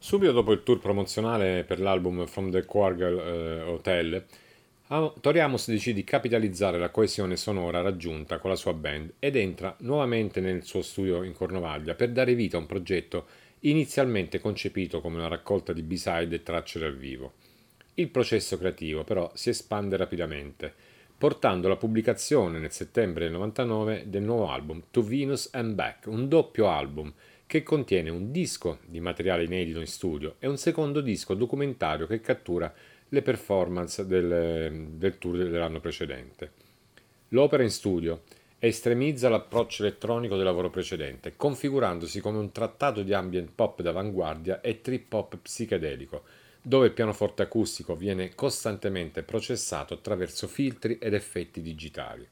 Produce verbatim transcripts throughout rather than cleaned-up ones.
Subito dopo il tour promozionale per l'album From the Quargle eh, Hotel, Toriamos decide di capitalizzare la coesione sonora raggiunta con la sua band ed entra nuovamente nel suo studio in Cornovaglia per dare vita a un progetto inizialmente concepito come una raccolta di B-side e tracce dal vivo. Il processo creativo però si espande rapidamente, portando alla pubblicazione nel settembre del novantanove del nuovo album To Venus and Back, un doppio album che contiene un disco di materiale inedito in studio e un secondo disco documentario che cattura le performance del, del tour dell'anno precedente. L'opera in studio estremizza l'approccio elettronico del lavoro precedente, configurandosi come un trattato di ambient pop d'avanguardia e trip hop psichedelico, dove il pianoforte acustico viene costantemente processato attraverso filtri ed effetti digitali.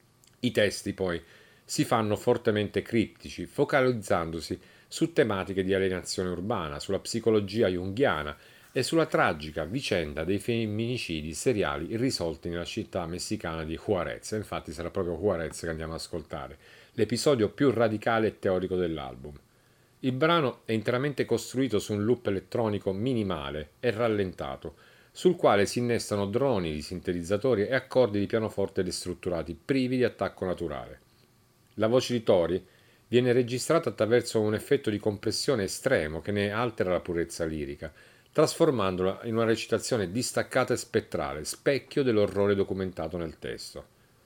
I testi poi si fanno fortemente criptici, focalizzandosi su tematiche di alienazione urbana, sulla psicologia junghiana e sulla tragica vicenda dei femminicidi seriali irrisolti nella città messicana di Juarez. Infatti sarà proprio Juarez che andiamo ad ascoltare, l'episodio più radicale e teorico dell'album. Il brano è interamente costruito su un loop elettronico minimale e rallentato, sul quale si innestano droni di sintetizzatori e accordi di pianoforte destrutturati, privi di attacco naturale. La voce di Tori viene registrata attraverso un effetto di compressione estremo che ne altera la purezza lirica, trasformandola in una recitazione distaccata e spettrale, specchio dell'orrore documentato nel testo.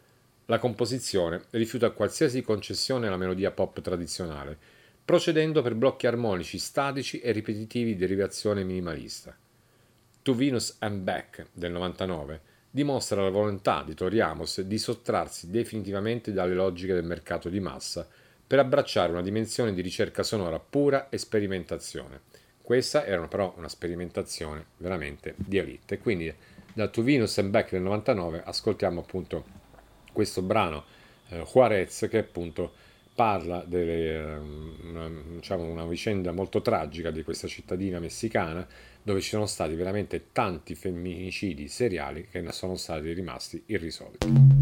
La composizione rifiuta qualsiasi concessione alla melodia pop tradizionale, procedendo per blocchi armonici statici e ripetitivi di derivazione minimalista. To Venus and Back del novantanove dimostra la volontà di Tori Amos di sottrarsi definitivamente dalle logiche del mercato di massa per abbracciare una dimensione di ricerca sonora pura e sperimentazione. Questa era però una sperimentazione veramente di elite. E quindi da To Venus and Back del novantanove ascoltiamo appunto questo brano eh, Juarez, che appunto parla di una, diciamo, una vicenda molto tragica di questa cittadina messicana dove ci sono stati veramente tanti femminicidi seriali che sono stati rimasti irrisolti.